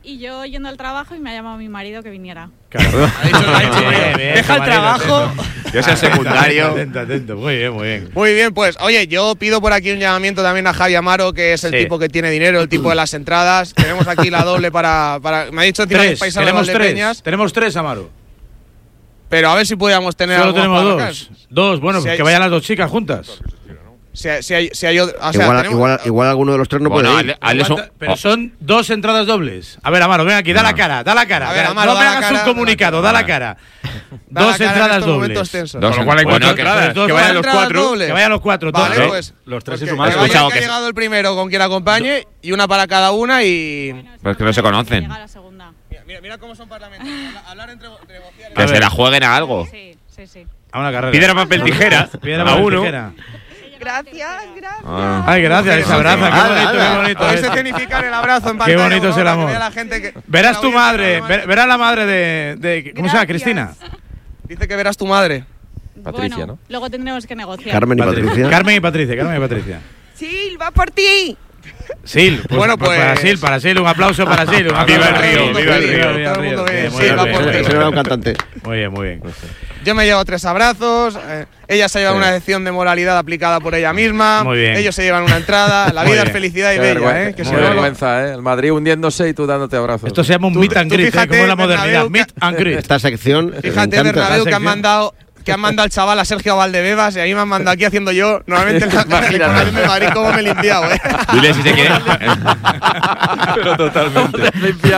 y yo yendo al trabajo y me ha llamado mi marido que viniera. Claro. Ha dicho, deja el trabajo. Yo soy secundario. Atento. Muy bien. Muy bien, pues oye, yo pido por aquí un llamamiento también a Javi Amaro, que es el tipo que tiene dinero, el tipo de las entradas. Tenemos aquí la doble para me ha dicho encima que es paisano de Valdepeñas. Tenemos 3, Amaro. Pero a ver si podíamos tener Solo algo tenemos para 2. Bueno, que vayan las 2 chicas juntas. Si hay otro, o sea, igual alguno de los 3 no puede ir. Pero son 2 entradas dobles. A ver, Amaro, ven aquí, da la cara. A ver, Amaro, no me hagas un comunicado, da la cara. 2 entradas dobles. Con lo cual hay 4 entradas. Que vayan los 4. Que vayan los 4. Vale, pues los 3 es sumados. Que ha llegado el primero con quien acompañe y una para cada una y… Pues que no se conocen. Mira cómo son parlamentarios. Hablar entre negociar. Que se la jueguen a algo. Sí. A una carrera. Piedra, papel, tijera. A uno. Gracias. Ay, gracias, ese abrazo. Qué bonito. Podéis escenificar el abrazo en pantalla. Qué bonito es el amor. Verás tu madre, verás verás la madre de ¿cómo se llama? Cristina. Dice que verás tu madre. Patricia, bueno, ¿no? Luego tendremos que negociar. Carmen y Patricia. Sí, va por ti. Sil, pues, bueno, pues para Sil, un aplauso para Sil. Viva el Río. Será un cantante. Muy bien. Yo me llevo 3 abrazos. Ella se lleva una lección de moralidad aplicada por ella misma. Muy bien. Ellos se llevan una entrada. La vida es felicidad y bella, Qué vergüenza, El Madrid hundiéndose y tú dándote abrazos. Esto se llama un meet and greet, como la modernidad. Meet and greet. Esta sección. Fíjate, Bernabéu, que han mandado al chaval a Sergio Valdebebas y a mí me han mandado aquí haciendo yo normalmente en la de Madrid cómo me he limpiado, Dile si se quiere. Pero totalmente.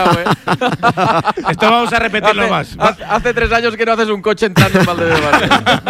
Esto vamos a repetirlo más. Hace 3 años que no haces un coche entrando en Valdebebas.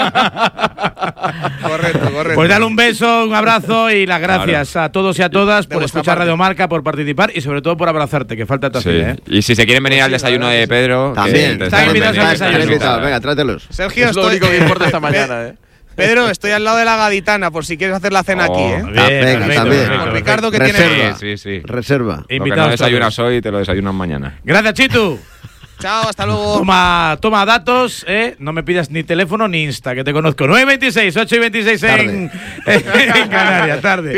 Correcto. Pues dale un beso, un abrazo y las gracias a todos y a todas por escuchar Radio Marca, por participar y sobre todo por abrazarte, que falta todavía, Y si se quieren venir al desayuno de Pedro, también. Están invitados al desayuno. Venga, trátelos. Sergio, es lo único que importa esta mañana, Pedro, estoy al lado de la Gaditana por si quieres hacer la cena aquí, También. Con Ricardo, que Reserva. tiene… Sí. Reserva. Lo que no desayunas hoy te lo desayunas mañana. Gracias, Chitu. Chao, hasta luego. Toma datos, no me pidas ni teléfono ni Insta, que te conozco. 9:26, 8:26 en Canarias, tarde.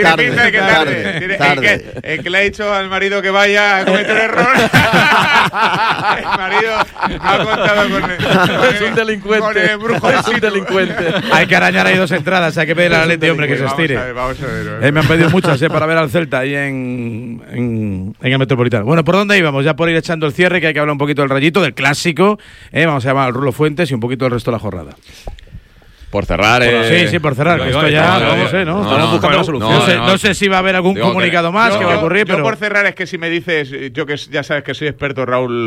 El que le ha dicho al marido que vaya a cometer error. El marido ha contado con Es un delincuente. Con el brujo es un delincuente. Hay que arañar ahí 2 entradas, hay que pedirle a la Leti, hombre, que se estire. Vamos a ver. Me han pedido muchas para ver al Celta ahí en el Metropolitano. Bueno, ¿por dónde íbamos? Ya por ir echando el cierre, que hay que hablar un poquito del Rayito, del clásico, vamos a llamar al Rulo Fuentes y un poquito del resto de la jornada. Por cerrar. Sí, por cerrar. Que esto ya, no sé, ¿no? Estamos buscando la solución. No sé si va a haber algún comunicado más que va a ocurrir, pero… Yo por cerrar es que si me dices, yo que ya sabes que soy experto, Raúl,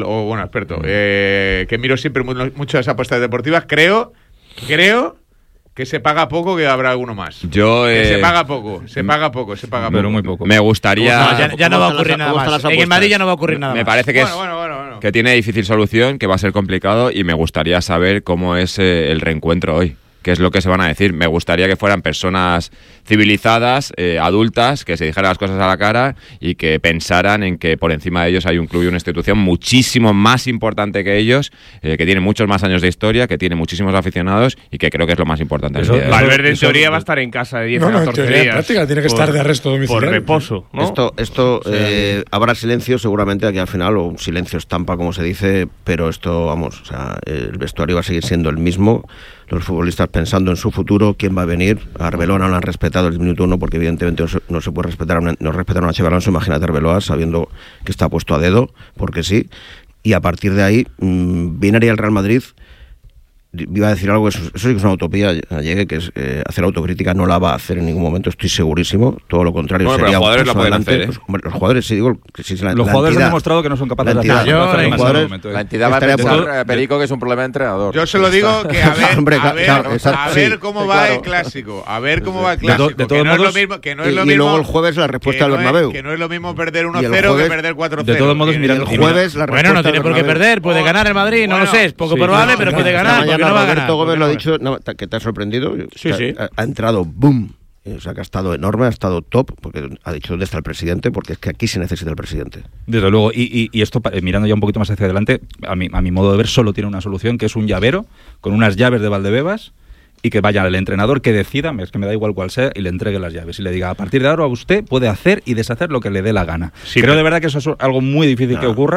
que miro siempre muchas apuestas deportivas, creo que se paga poco, que habrá alguno más. Se paga poco. Pero muy poco. Me gustaría… Ya no va a ocurrir nada más. En el Madrid ya no va a ocurrir nada más. Me parece que que tiene difícil solución, que va a ser complicado y me gustaría saber cómo es el reencuentro hoy. ¿Qué es lo que se van a decir? Me gustaría que fueran personas civilizadas, adultas, que se dijeran las cosas a la cara y que pensaran en que por encima de ellos hay un club y una institución muchísimo más importante que ellos, que tiene muchos más años de historia, que tiene muchísimos aficionados y que creo que es lo más importante. Valverde en teoría va a estar en casa de 10 a 14 días. En práctica tiene que estar de arresto domiciliario. Por reposo, ¿no? Esto habrá silencio seguramente aquí al final, o un silencio estampa como se dice, pero esto, vamos, o sea, el vestuario va a seguir siendo el mismo. Los futbolistas pensando en su futuro, quién va a venir. A Arbeloa no lo han respetado desde el minuto 1 porque evidentemente no se puede respetar no respetaron a Xabi Alonso, imagínate a Arbeloa sabiendo que está puesto a dedo, porque sí. Y a partir de ahí viene el Real Madrid. Iba a decir algo, eso sí que es una utopía, llegue, que es hacer autocrítica, no la va a hacer en ningún momento, estoy segurísimo, todo lo contrario. Bueno, sería pero los jugadores la pueden hacer, los jugadores, sí, digo, que sí, los jugadores han demostrado que no son capaces de hacerlo. La entidad va a pensar, Perico, que es un problema de entrenador. Yo se lo digo que a ver cómo va el clásico, que no es lo mismo, y luego el jueves la respuesta del Bernabéu. Que no es lo mismo perder 1-0 que perder 4-0. De todos modos, mira, el jueves la respuesta. Bueno, no tiene por qué perder, puede ganar el Madrid, no lo sé, es poco probable, pero puede ganar. Roberto Gómez lo ha dicho, que te ha sorprendido. Sí. Ha entrado, boom. O sea, que ha estado enorme, ha estado top, porque ha dicho dónde está el presidente, porque es que aquí se necesita el presidente. Desde luego, y esto, mirando ya un poquito más hacia adelante, a mi modo de ver, solo tiene una solución, que es un llavero, con unas llaves de Valdebebas, y que vaya el entrenador que decida, es que me da igual cuál sea, y le entregue las llaves. Y le diga, a partir de ahora usted puede hacer y deshacer lo que le dé la gana. Sí, creo de verdad que eso es algo muy difícil que ocurra.